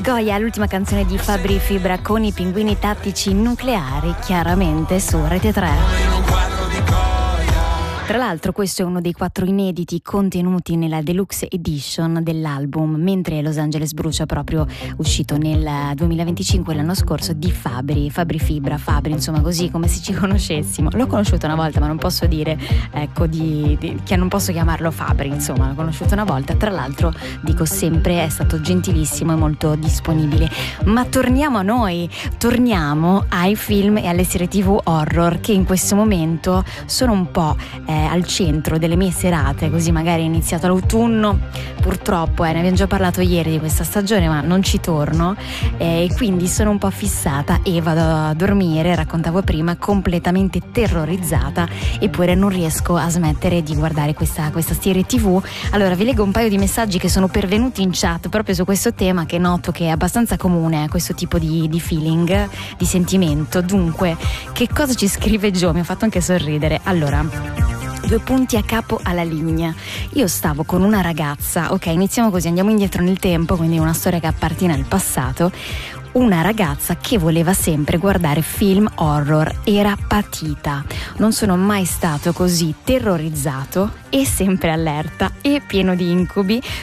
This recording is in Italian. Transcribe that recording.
Goya, l'ultima canzone di Fabri Fibra con i Pinguini Tattici Nucleari, chiaramente su Rete 3. Tra l'altro questo è uno dei 4 inediti contenuti nella Deluxe Edition dell'album Mentre Los Angeles brucia, proprio uscito nel 2025, l'anno scorso, di Fabri Fibra, insomma, così come se ci conoscessimo. L'ho conosciuto una volta, ma non posso dire, ecco, che non posso chiamarlo Fabri, insomma, l'ho conosciuto una volta. Tra l'altro, dico sempre, è stato gentilissimo e molto disponibile. Ma torniamo a noi, torniamo ai film e alle serie TV horror che in questo momento sono un po' al centro delle mie serate, così magari è iniziato l'autunno, purtroppo ne abbiamo già parlato ieri di questa stagione, ma non ci torno, e quindi sono un po' fissata e vado a dormire, raccontavo prima, completamente terrorizzata, eppure non riesco a smettere di guardare questa serie TV. Allora vi leggo un paio di messaggi che sono pervenuti in chat proprio su questo tema, che noto che è abbastanza comune, questo tipo di feeling, di sentimento. Dunque, che cosa ci scrive Gio? Mi ha fatto anche sorridere. Allora, 2 punti a capo alla linea. Io stavo con una ragazza, ok, iniziamo così, andiamo indietro nel tempo, quindi una storia che appartiene al passato. Una ragazza che voleva sempre guardare film horror, era patita. Non sono mai stato così terrorizzato e sempre allerta e pieno di incubi